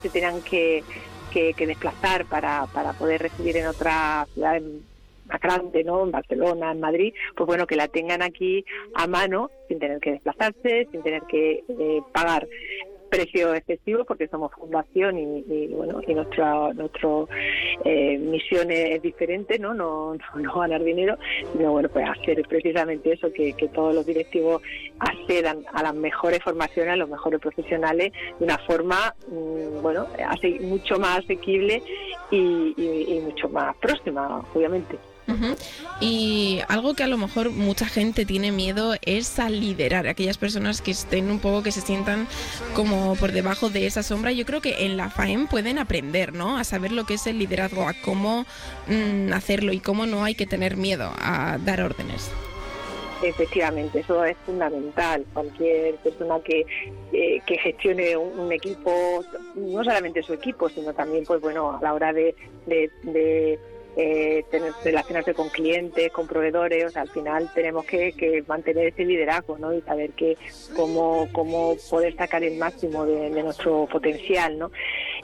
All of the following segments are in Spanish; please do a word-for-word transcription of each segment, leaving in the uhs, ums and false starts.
se tengan que, que, que desplazar para, para poder recibir en otra ciudad más grande, ¿no? En Barcelona, en Madrid, pues bueno, que la tengan aquí a mano, sin tener que desplazarse, sin tener que eh, pagar precio excesivo, porque somos fundación y, y bueno, y nuestra nuestro eh, misión es diferente, ¿no? No, no, no ganar dinero, sino bueno, pues hacer precisamente eso, que, que todos los directivos accedan a las mejores formaciones, a los mejores profesionales, de una forma, mmm, bueno, así, mucho más asequible y, y, y mucho más próxima, obviamente. Uh-huh. Y algo que a lo mejor mucha gente tiene miedo es a liderar, aquellas personas que estén un poco, que se sientan como por debajo de esa sombra. Yo creo que en la FAEM pueden aprender, ¿no? A saber lo que es el liderazgo, a cómo mmm, hacerlo y cómo no hay que tener miedo a dar órdenes. Efectivamente, eso es fundamental. Cualquier persona que eh, que gestione un, un equipo, no solamente su equipo, sino también, pues bueno, a la hora de, de, de Eh, tener, relacionarse con clientes, con proveedores, o sea, al final tenemos que, que mantener ese liderazgo, ¿no? Y saber que cómo, cómo poder sacar el máximo de, de nuestro potencial, ¿no?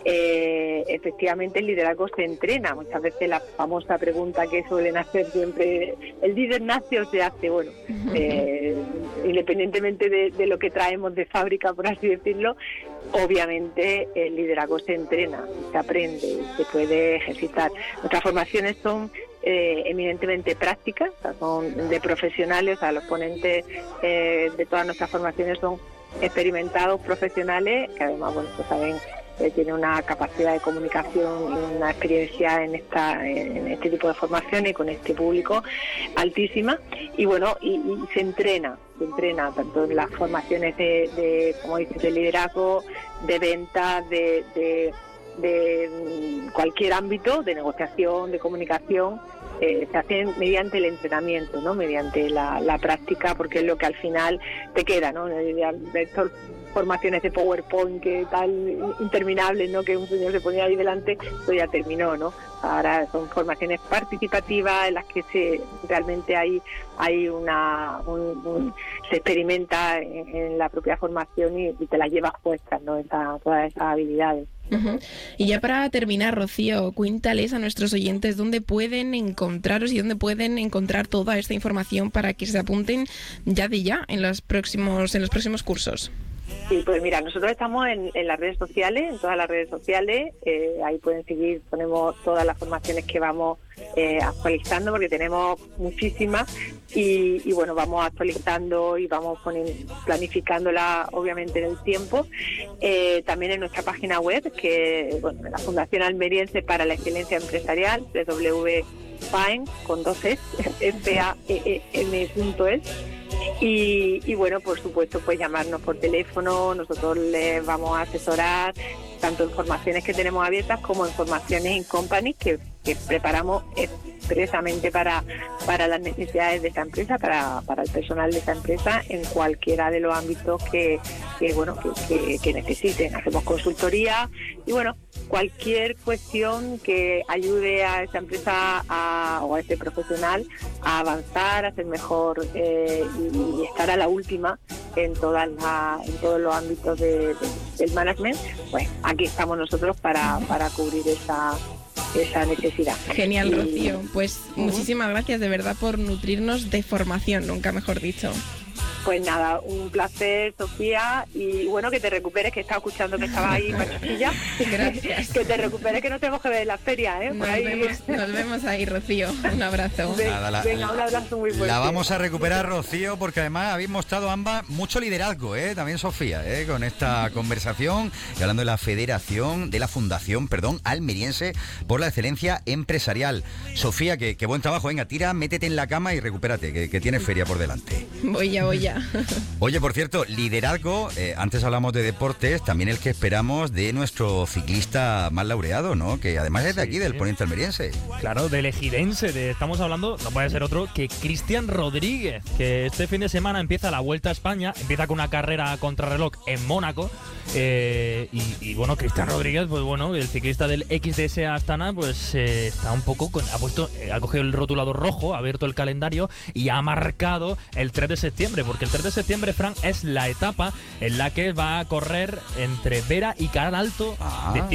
Eh, efectivamente el liderazgo se entrena. Muchas veces la famosa pregunta que suelen hacer siempre, ¿el líder nace o se hace? Bueno, eh, independientemente de, de lo que traemos de fábrica, por así decirlo, obviamente el liderazgo se entrena, se aprende, se puede ejercitar. Nuestras formaciones son eh, eminentemente prácticas, o sea, son de profesionales, o sea, los ponentes eh, de todas nuestras formaciones son experimentados profesionales, que además, bueno, pues saben, eh, tienen una capacidad de comunicación y una experiencia en esta en este tipo de formaciones y con este público altísima, y bueno, y, y se entrena, se entrena tanto en las formaciones de, de como dices, de liderazgo, de ventas, de, de, de cualquier ámbito, de negociación, de comunicación. Eh, se hacen mediante el entrenamiento, ¿no? Mediante la, la práctica, porque es lo que al final te queda, ¿no? Estas formaciones de PowerPoint que tal interminables, ¿no? Que un señor se ponía ahí delante, pues ya terminó, ¿no? Ahora son formaciones participativas en las que se realmente hay hay una un, un, se experimenta en, en la propia formación y, y te las llevas puestas, ¿no? Esa, todas esas habilidades. Uh-huh. Y ya para terminar, Rocío, cuéntales a nuestros oyentes dónde pueden encontraros y dónde pueden encontrar toda esta información para que se apunten ya de ya en los próximos en los próximos cursos. Sí, pues mira, nosotros estamos en, en las redes sociales, en todas las redes sociales, eh, ahí pueden seguir, ponemos todas las formaciones que vamos eh, actualizando, porque tenemos muchísimas, y, y bueno, vamos actualizando y vamos poniendo, planificándola obviamente en el tiempo. Eh, también en nuestra página web, que bueno, la Fundación Almeriense para la Excelencia Empresarial, w w w punto faem con dos es, f a e e m punto es. Y, y bueno, por supuesto, pues llamarnos por teléfono, nosotros les vamos a asesorar tanto en formaciones que tenemos abiertas como en formaciones en company que, que preparamos expresamente para, para las necesidades de esta empresa, para, para el personal de esta empresa en cualquiera de los ámbitos que, que bueno que, que, que necesiten. Hacemos consultoría y bueno, cualquier cuestión que ayude a esa empresa a, o a ese profesional a avanzar, a ser mejor eh, y, y estar a la última en todas la, en todos los ámbitos de, de, del management, pues aquí estamos nosotros para, para cubrir esa esa necesidad. Genial, y, Rocío. Pues uh-huh. muchísimas gracias de verdad por nutrirnos de formación, nunca mejor dicho. Pues nada, un placer, Sofía, y bueno, que te recuperes, que estaba escuchando que estaba ahí machilla. Gracias. Que te recuperes, que no tenemos que ver en la feria, ¿eh? Nos, ahí. Vemos, nos vemos ahí, Rocío. Un abrazo. Ven, Nada, la, venga, un abrazo muy fuerte. La vamos a recuperar, Rocío, porque además habéis mostrado ambas mucho liderazgo, ¿eh? También Sofía, ¿eh? Con esta conversación y hablando de la Federación, de la Fundación, perdón, Almeriense por la Excelencia Empresarial. Sofía, que, que buen trabajo, venga, tira, métete en la cama y recupérate, que, que tienes feria por delante. Voy ya, voy ya. Oye, por cierto, liderazgo, eh, antes hablamos de deportes, también el que esperamos de nuestro ciclista más laureado, ¿no? Que además es de aquí, sí, del sí. Poniente Almeriense. Claro, del ejidense, de, estamos hablando, no puede ser otro que Cristian Rodríguez, que este fin de semana empieza la Vuelta a España, empieza con una carrera a contrarreloj en Mónaco, eh, y, y bueno, Cristian Rodríguez, pues bueno, el ciclista del X D S Astana, pues eh, está un poco, con, ha puesto, eh, ha cogido el rotulador rojo, ha abierto el calendario y ha marcado el tres de septiembre, porque el tres de septiembre, Fran, es la etapa en la que va a correr entre Vera y Caral Alto, ah. de